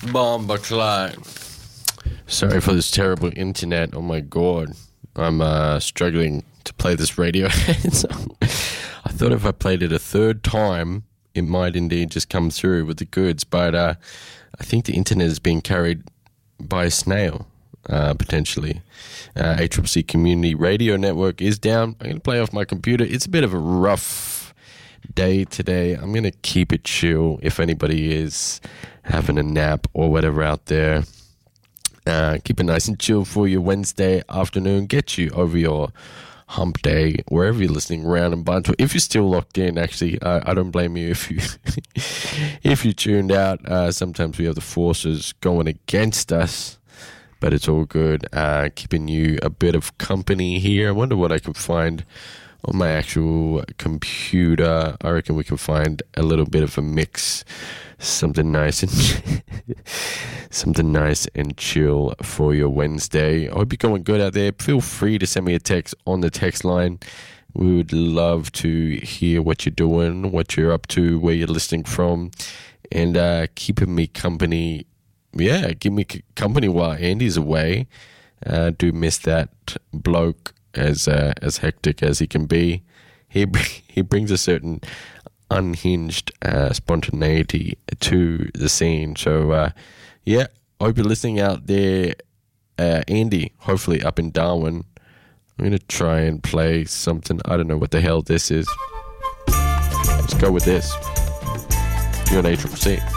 Bomba Clyde. Sorry for this terrible internet. Oh my god. I'm struggling to play this Radiohead song. I thought if I played it a third time, it might indeed just come through with the goods. But I think the internet is being carried by a snail, potentially. ACCC Community Radio Network is down. I'm going to play off my computer. It's a bit of a rough day today. I'm going to keep it chill if anybody is having a nap or whatever out there. Keep it nice and chill for your Wednesday afternoon. Get you over your hump day, wherever you're listening, round and bunch. If you're still locked in, actually, I don't blame you if you if you tuned out. Sometimes we have the forces going against us, but it's all good. Keeping you a bit of company here. I wonder what I can find on my actual computer. I reckon we can find a little bit of a mix, something nice and chill for your Wednesday. I hope you're going good out there. Feel free to send me a text on the text line. We would love to hear what you're doing, what you're up to, where you're listening from, and keeping me company. Yeah, give me company while Andy's away. Do miss that bloke. As hectic as he can be, he brings a certain unhinged spontaneity to the scene. So yeah, I hope you're listening out there, Andy. Hopefully up in Darwin. I'm gonna try and play something. I don't know what the hell this is. Let's go with this. You're on ACCC.